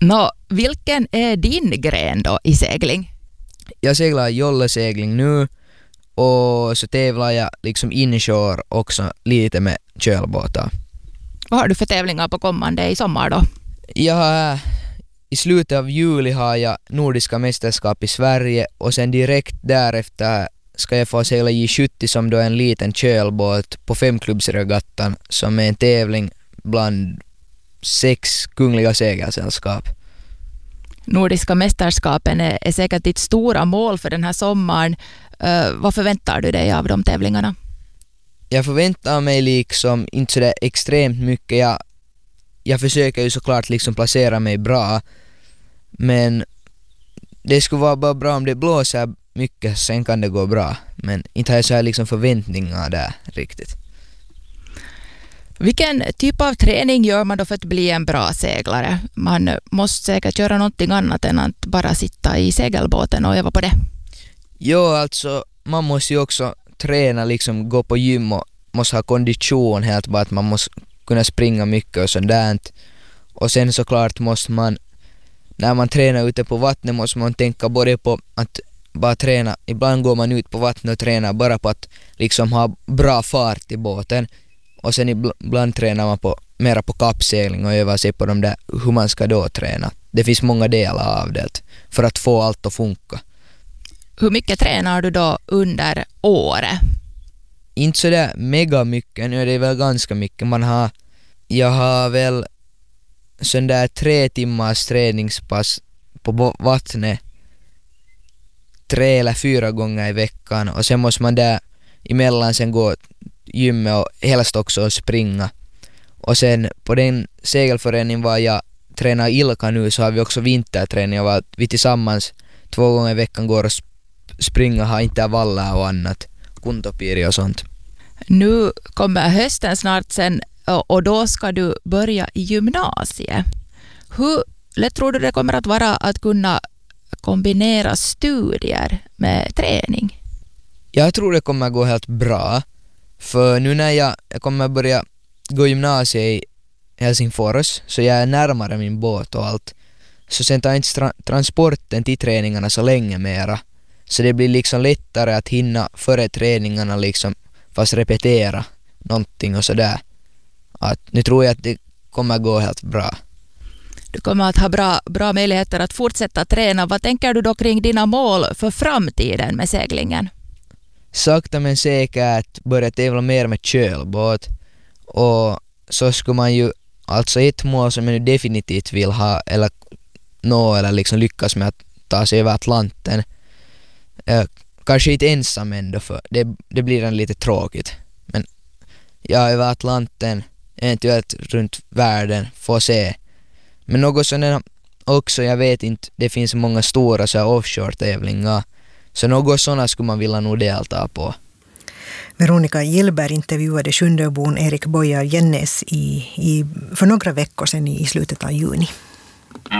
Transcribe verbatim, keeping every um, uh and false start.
Nå, vilken är din gren då i segling? Jag seglar jollesegling nu och så tävlar jag liksom inshore också lite med kölbåtar. Vad har du för tävlingar på kommande i sommar då? Jag har, i slutet av juli har jag nordiska mästerskap i Sverige och sen direkt därefter ska jag få segla J sjuttio som då är en liten kölbåt på femklubbsregattan som är en tävling bland sex kungliga segelsällskap. Nordiska mästerskapen är, är säkert ditt stora mål för den här sommaren. Uh, vad förväntar du dig av de tävlingarna? Jag förväntar mig liksom inte så där extremt mycket. Jag, jag försöker ju såklart liksom placera mig bra. Men det skulle vara bara bra om det blåser mycket, sen kan det gå bra. Men inte har jag så här liksom förväntningar där riktigt. Vilken typ av träning gör man då för att bli en bra seglare? Man måste säkert göra någonting annat än att bara sitta i segelbåten och öva på det. Jo, alltså man måste ju också träna, liksom gå på gym och måste ha kondition helt bara att man måste kunna springa mycket och sådant. Och sen såklart måste man, när man tränar ute på vattnet måste man tänka både på att bara träna, ibland går man ut på vattnet och tränar bara på att liksom ha bra fart i båten. Och sen ibland tränar man på, mera på kappsegling och övar sig på de där, hur man ska då träna. Det finns många delar av det för att få allt att funka. Hur mycket tränar du då under året? Inte så där mega mycket, nu är det väl ganska mycket. Man har, jag har väl sån där tre timmars träningspass på vattnet tre eller fyra gånger i veckan. Och sen måste man där emellan sen gå gymmet och helst också springa. Och sen på den segelförening var jag tränar Ilka nu så har vi också vinterträning och att vi tillsammans två gånger i veckan går och springa, har intervaller och annat, kuntopiri och sånt. Nu kommer hösten snart sen och då ska du börja i gymnasiet. Hur lätt tror du det kommer att vara att kunna kombinera studier med träning? Jag tror det kommer gå helt bra. För nu när jag, jag kommer börja gå gymnasiet i Helsingfors så jag är närmare min båt och allt. Så sen tar inte tra- transporten till träningarna så länge mera. Så det blir liksom lättare att hinna före träningarna liksom fast repetera någonting och sådär. Att nu tror jag att det kommer gå helt bra. Du kommer att ha bra, bra möjligheter att fortsätta träna. Vad tänker du då kring dina mål för framtiden med seglingen? Sakta men säkert börja tävla mer med kölbåt. Och så skulle man ju, alltså ett mål som jag nu definitivt vill ha eller nå eller liksom lyckas med att ta sig över Atlanten. Eh, kanske inte ensam ändå för det, det blir en lite tråkigt. Men ja, över Atlanten, eventuellt runt världen, får se. Men något sådant också, jag vet inte, det finns många stora så här offshore-tävlingar. Så något sådana skulle man vilja nog delta på. Veronica Gillberg intervjuade Sjundeåbon Erik Boye Jennäs i, i, för några veckor sedan i slutet av juni.